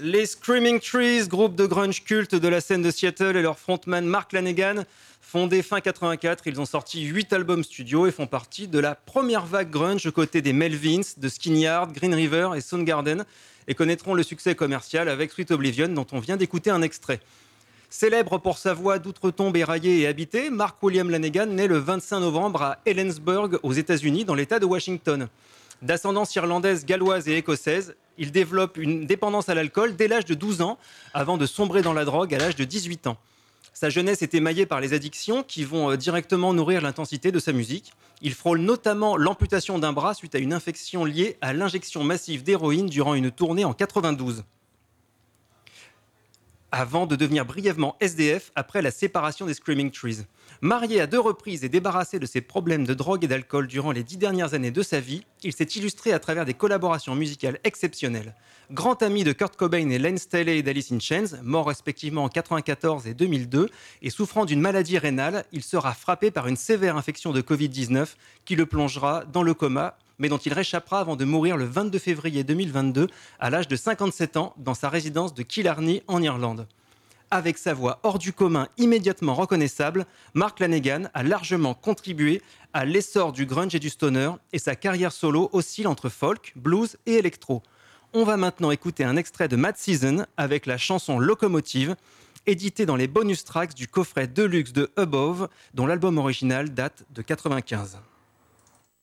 Les Screaming Trees, groupe de grunge culte de la scène de Seattle, et leur frontman Mark Lanegan. Fondés fin 84, ils ont sorti 8 albums studio et font partie de la première vague grunge aux côtés des Melvins, de Skinny Yard, Green River et Soundgarden, et connaîtront le succès commercial avec Sweet Oblivion dont on vient d'écouter un extrait. Célèbre pour sa voix d'outre-tombe éraillée et habitée, Mark William Lanegan naît le 25 novembre à Helensburgh, aux États-Unis, dans l'État de Washington. D'ascendance irlandaise, galloise et écossaise, il développe une dépendance à l'alcool dès l'âge de 12 ans, avant de sombrer dans la drogue à l'âge de 18 ans. Sa jeunesse est émaillée par les addictions qui vont directement nourrir l'intensité de sa musique. Il frôle notamment l'amputation d'un bras suite à une infection liée à l'injection massive d'héroïne durant une tournée en 92. Avant de devenir brièvement SDF après la séparation des Screaming Trees. Marié à 2 reprises et débarrassé de ses problèmes de drogue et d'alcool durant les 10 dernières années de sa vie, il s'est illustré à travers des collaborations musicales exceptionnelles. Grand ami de Kurt Cobain et Layne Staley d'Alice in Chains, morts respectivement en 1994 et 2002, et souffrant d'une maladie rénale, il sera frappé par une sévère infection de Covid-19 qui le plongera dans le coma, mais dont il réchappera avant de mourir le 22 février 2022 à l'âge de 57 ans dans sa résidence de Killarney en Irlande. Avec sa voix hors du commun immédiatement reconnaissable, Mark Lanegan a largement contribué à l'essor du grunge et du stoner, et sa carrière solo oscille entre folk, blues et électro. On va maintenant écouter un extrait de Mad Season avec la chanson Locomotive, éditée dans les bonus tracks du coffret Deluxe de Above, dont l'album original date de 1995.